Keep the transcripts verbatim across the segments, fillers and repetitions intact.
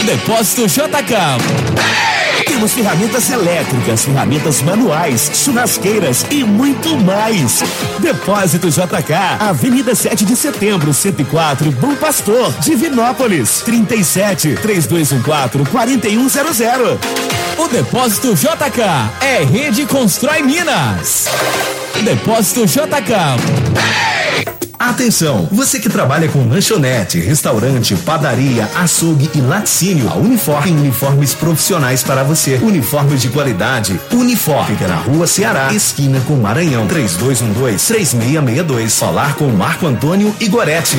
Depósito J K. Temos ferramentas elétricas, ferramentas manuais, churrasqueiras e muito mais. Depósito J K, Avenida sete de Setembro, cento e quatro, Bom Pastor, Divinópolis, trinta e sete, três dois um quatro, quatro um zero zero. O Depósito J K é Rede Constrói Minas. Depósito J K. Atenção, você que trabalha com lanchonete, restaurante, padaria, açougue e laticínio, a Unifor tem uniformes profissionais para você. Uniformes de qualidade. Unifor fica na Rua Ceará, esquina com Maranhão, três dois um dois, três seis seis dois. Falar com Marco Antônio Igoretti.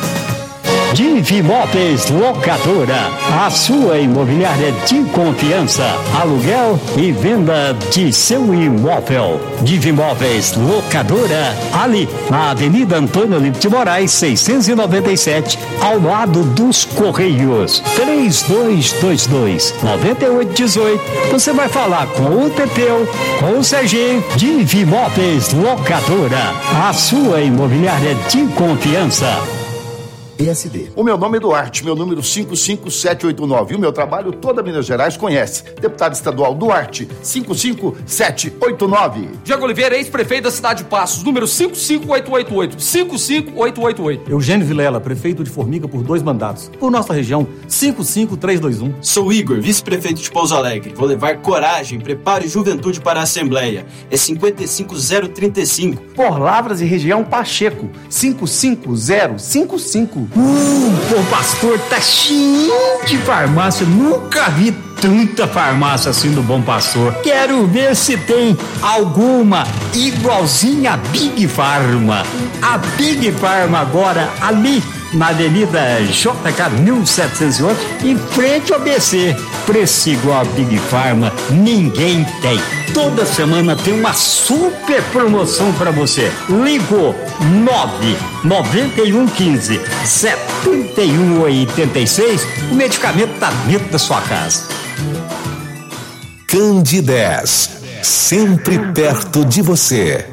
Divi Móveis Locadora, a sua imobiliária de confiança, aluguel e venda de seu imóvel. Divi Móveis Locadora, ali na Avenida Antônio Olímpio de Moraes, seiscentos e noventa e sete, ao lado dos Correios. três dois dois dois, nove oito um oito. Você vai falar com o Teteu, com o Serginho. Divi Móveis Locadora, a sua imobiliária de confiança. P S D. O meu nome é Duarte, meu número cinco cinco sete oito nove. O meu trabalho toda Minas Gerais conhece. Deputado estadual Duarte, cinco cinco sete oito nove. Diego Oliveira, ex-prefeito da cidade de Passos, número cinco cinco oito oito oito. cinco cinco oito oito oito. Eugênio Vilela, prefeito de Formiga por dois mandatos. Por nossa região, cinco cinco três dois um. Sou Igor, vice-prefeito de Pouso Alegre. Vou levar coragem, preparo e juventude para a Assembleia. É cinquenta e cinco zero trinta e cinco. Por Lavras e região Pacheco, cinco cinco zero cinco cinco. Uh, Bom Pastor tá cheio de farmácia. Nunca vi tanta farmácia assim do Bom Pastor. Quero ver se tem alguma igualzinha a Big Pharma. A Big Pharma agora ali na Avenida J K mil setecentos e oito, em frente ao B C. Preço igual a Big Pharma, ninguém tem. Toda semana tem uma super promoção para você. Ligo nove nove um um cinco sete um oito seis. O medicamento tá dentro da sua casa. Candidez, sempre perto de você.